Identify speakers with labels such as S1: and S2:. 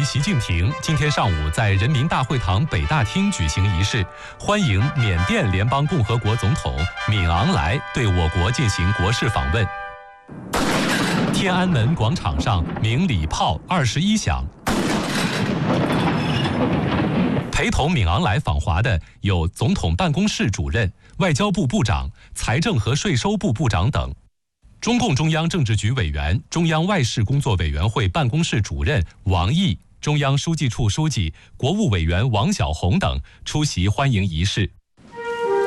S1: 席习近平今天上午在人民大会堂北大厅举行仪式，欢迎缅甸联邦共和国总统敏昂莱对我国进行国事访问。天安门广场上鸣礼炮21响。陪同敏昂莱访华的有总统办公室主任、外交部部长、财政和税收部部长等。中共中央政治局委员、中央外事工作委员会办公室主任王毅、中央书记处书记、国务委员王晓红等出席欢迎仪式。